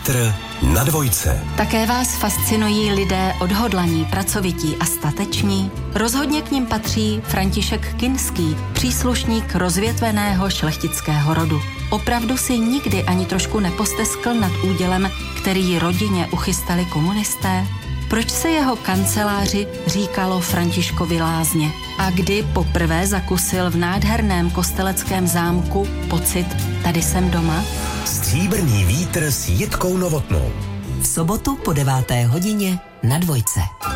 vítr na dvojce. Také vás fascinují lidé odhodlaní, pracovití a stateční? Rozhodně k nim patří František Kinský, příslušník rozvětveného šlechtického rodu. Opravdu si nikdy ani trošku neposteskl nad údělem, který rodině uchystali komunisté? Proč se jeho kanceláři říkalo Františkovy lázně? A kdy poprvé zakusil v nádherném kosteleckém zámku pocit tady jsem doma? Stříbrný vítr s Jitkou Novotnou. V sobotu po 9. hodině na dvojce.